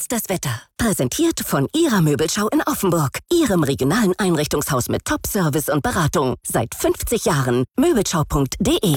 ist das Wetter. Präsentiert von Ihrer Möbelschau in Offenburg. Ihrem regionalen Einrichtungshaus mit Top-Service und Beratung. Seit 50 Jahren. Möbelschau.de.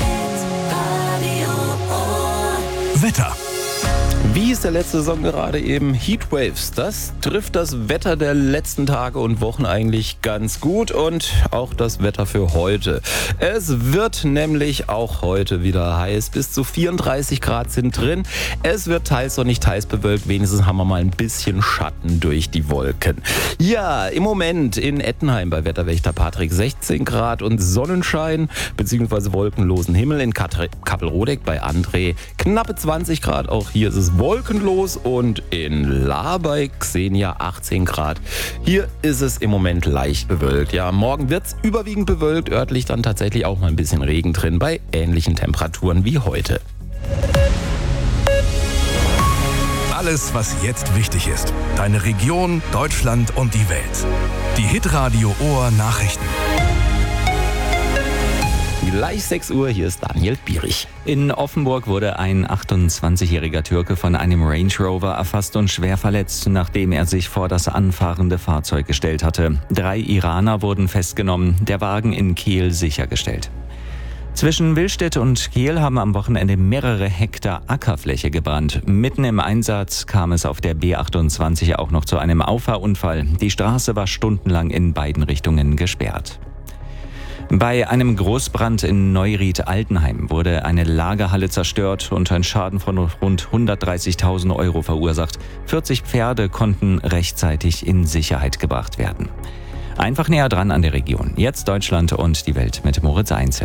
Wetter. Wie ist der letzte Saison gerade eben? Heatwaves, das trifft das Wetter der letzten Tage und Wochen eigentlich ganz gut und auch das Wetter für heute. Es wird nämlich auch heute wieder heiß, bis zu 34 Grad sind drin. Es wird teils sonnig, teils bewölkt, wenigstens haben wir mal ein bisschen Schatten durch die Wolken. Ja, im Moment in Ettenheim bei Wetterwächter Patrick 16 Grad und Sonnenschein bzw. wolkenlosen Himmel. In Kappelrodeck bei André knappe 20 Grad, auch hier ist es wolkenlos und in Lahr bei Xenia 18 Grad. Hier ist es im Moment leicht bewölkt. Ja, morgen wird es überwiegend bewölkt, örtlich dann tatsächlich auch mal ein bisschen Regen drin bei ähnlichen Temperaturen wie heute. Alles, was jetzt wichtig ist. Deine Region, Deutschland und die Welt. Die Hitradio Ohr Nachrichten. Gleich 6 Uhr, hier ist Daniel Bierich. In Offenburg wurde ein 28-jähriger Türke von einem Range Rover erfasst und schwer verletzt, nachdem er sich vor das anfahrende Fahrzeug gestellt hatte. 3 Iraner wurden festgenommen, der Wagen in Kehl sichergestellt. Zwischen Willstedt und Kehl haben am Wochenende mehrere Hektar Ackerfläche gebrannt. Mitten im Einsatz kam es auf der B28 auch noch zu einem Auffahrunfall. Die Straße war stundenlang in beiden Richtungen gesperrt. Bei einem Großbrand in Neuried-Altenheim wurde eine Lagerhalle zerstört und ein Schaden von rund 130.000 Euro verursacht. 40 Pferde konnten rechtzeitig in Sicherheit gebracht werden. Einfach näher dran an der Region. Jetzt Deutschland und die Welt mit Moritz Einzel.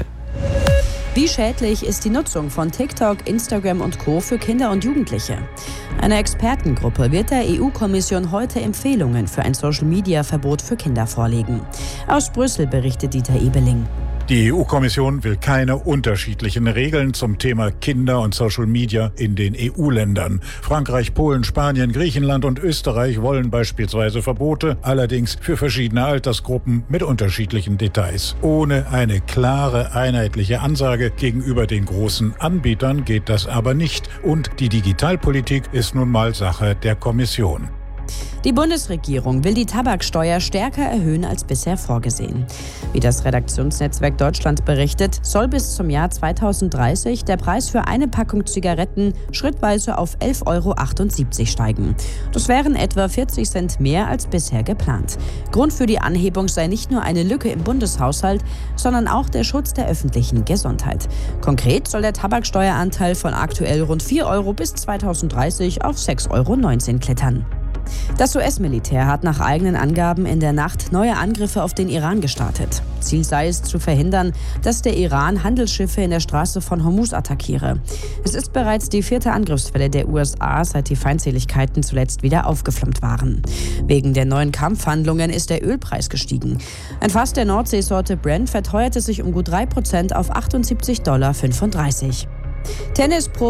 Wie schädlich ist die Nutzung von TikTok, Instagram und Co. für Kinder und Jugendliche? Eine Expertengruppe wird der EU-Kommission heute Empfehlungen für ein Social-Media-Verbot für Kinder vorlegen. Aus Brüssel berichtet Dieter Ebeling. Die EU-Kommission will keine unterschiedlichen Regeln zum Thema Kinder und Social Media in den EU-Ländern. Frankreich, Polen, Spanien, Griechenland und Österreich wollen beispielsweise Verbote, allerdings für verschiedene Altersgruppen mit unterschiedlichen Details. Ohne eine klare, einheitliche Ansage gegenüber den großen Anbietern geht das aber nicht. Und die Digitalpolitik ist nun mal Sache der Kommission. Die Bundesregierung will die Tabaksteuer stärker erhöhen als bisher vorgesehen. Wie das Redaktionsnetzwerk Deutschland berichtet, soll bis zum Jahr 2030 der Preis für eine Packung Zigaretten schrittweise auf 11,78 € steigen. Das wären etwa 40 Cent mehr als bisher geplant. Grund für die Anhebung sei nicht nur eine Lücke im Bundeshaushalt, sondern auch der Schutz der öffentlichen Gesundheit. Konkret soll der Tabaksteueranteil von aktuell rund 4 € bis 2030 auf 6,19 € klettern. Das US-Militär hat nach eigenen Angaben in der Nacht neue Angriffe auf den Iran gestartet. Ziel sei es, zu verhindern, dass der Iran Handelsschiffe in der Straße von Hormuz attackiere. Es ist bereits die 4. Angriffswelle der USA, seit die Feindseligkeiten zuletzt wieder aufgeflammt waren. Wegen der neuen Kampfhandlungen ist der Ölpreis gestiegen. Ein Fass der Nordseesorte Brent verteuerte sich um gut 3% auf $78,35 $. Tennis-Pro